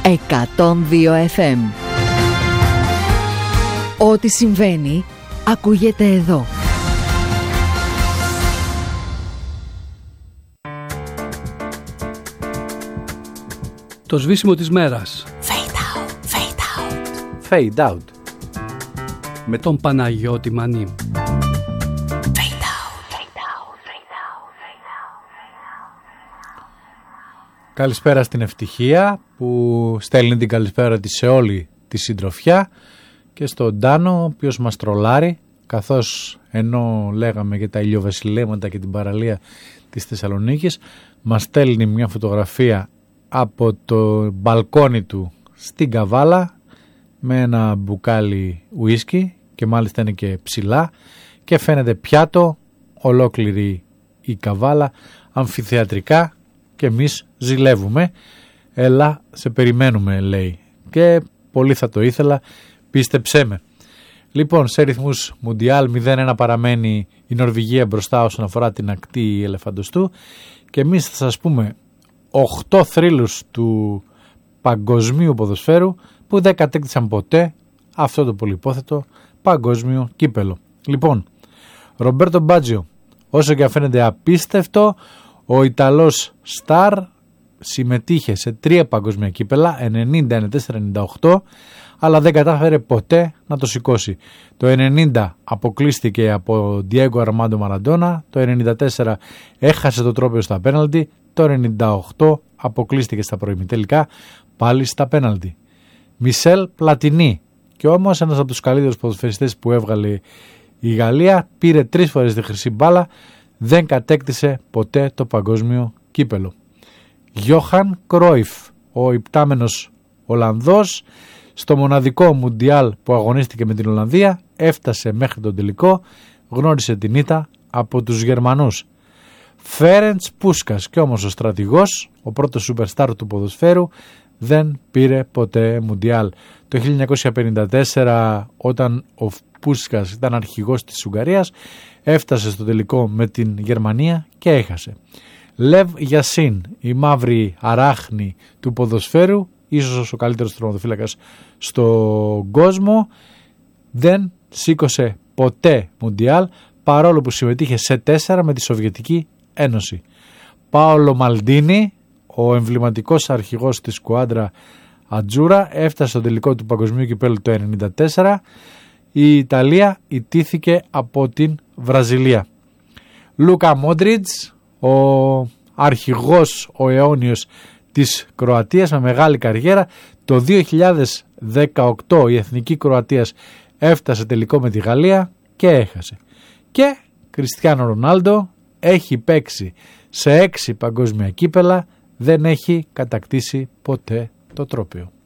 102 FM. Ό,τι συμβαίνει ακούγεται εδώ. Το σβήσιμο της μέρας. Fade out. Με τον Παναγιώτη Μανί. Καλησπέρα στην Ευτυχία που στέλνει την καλησπέρα της σε όλη τη συντροφιά και στον Τάνο ο οποίος μας τρολάρει, καθώς ενώ λέγαμε για τα ηλιοβασιλέματα και την παραλία της Θεσσαλονίκης μας στέλνει μια φωτογραφία από το μπαλκόνι του στην Καβάλα με ένα μπουκάλι ουίσκι και μάλιστα είναι και ψηλά και φαίνεται πιάτο ολόκληρη η Καβάλα αμφιθεατρικά και εμείς ζηλεύουμε. Έλα σε περιμένουμε, λέει, και πολύ θα το ήθελα, πίστεψέ με. Λοιπόν, σε ρυθμούς Μουντιάλ 0-1 παραμένει η Νορβηγία μπροστά όσον αφορά την ακτή ελεφαντοστού και εμείς θα σας πούμε 8 θρύλους του παγκοσμίου ποδοσφαίρου που δεν κατέκτησαν ποτέ αυτό το πολυπόθετο παγκόσμιο κύπελο. Λοιπόν, Ρομπέρτο Μπάτζιο, όσο και φαίνεται απίστευτο, ο Ιταλός Σταρ συμμετείχε σε 3 παγκόσμια κύπελα, 90, 94, 98, αλλά δεν κατάφερε ποτέ να το σηκώσει. Το 90 αποκλείστηκε από Διέγκο Αρμάντο Μαραντόνα, το 94 έχασε το τρόπαιο στα πέναλτι, το 98 αποκλείστηκε στα προημιτελικά, πάλι στα πέναλτι. Μισελ Πλατινί, και όμως ένας από τους καλύτερους ποδοσφαιριστές που έβγαλε η Γαλλία, πήρε 3 φορές τη χρυσή μπάλα, δεν κατέκτησε ποτέ το παγκόσμιο κύπελο. Γιόχαν Κρόιφ, ο υπτάμενος Ολλανδός, στο μοναδικό Μουντιάλ που αγωνίστηκε με την Ολλανδία, έφτασε μέχρι τον τελικό, γνώρισε την ήττα από τους Γερμανούς. Φέρεντς Πούσκας, και όμως ο στρατηγός, ο πρώτος σούπερστάρ του ποδοσφαίρου, δεν πήρε ποτέ Μουντιάλ. Το 1954, όταν ο Πούσκας ήταν αρχηγός της Ουγγαρίας, έφτασε στο τελικό με την Γερμανία και έχασε. Λεβ Γιασίν, η μαύρη αράχνη του ποδοσφαίρου, ίσως ο καλύτερος τερματοφύλακας στον κόσμο, δεν σήκωσε ποτέ Μουντιάλ, παρόλο που συμμετείχε σε 4 με τη Σοβιετική Ένωση. Πάολο Μαλντίνι, ο εμβληματικός αρχηγός της σκουάντρα Ατζούρα, έφτασε στο τελικό του παγκοσμίου κυπέλλου το 1994. Η Ιταλία ιτήθηκε από την Βραζιλία. Λούκα Μόντριτς, ο αρχηγός, ο αιώνιος της Κροατίας με μεγάλη καριέρα. Το 2018 η εθνική Κροατίας έφτασε τελικό με τη Γαλλία και έχασε. Και Κριστιάνο Ρονάλντο έχει παίξει σε 6 παγκόσμια κύπελα, δεν έχει κατακτήσει ποτέ το τρόπαιο.